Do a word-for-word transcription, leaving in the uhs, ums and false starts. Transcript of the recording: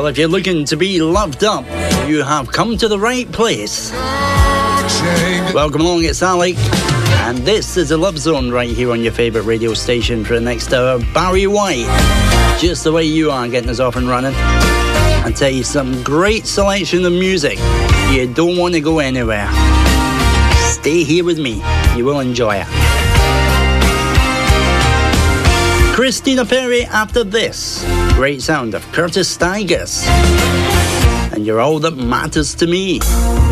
Well, if you're looking to be loved up, you have come to the right place. Welcome along, it's Alec, and this is the Love Zone right here on your favourite radio station for the next hour. Barry White, just the way you are, getting us off and running. I'll tell you some great selection of music. You don't want to go anywhere. Stay here with me, you will enjoy it. Christina Perri after this. Great sound of Curtis Stigers. And you're all that matters to me.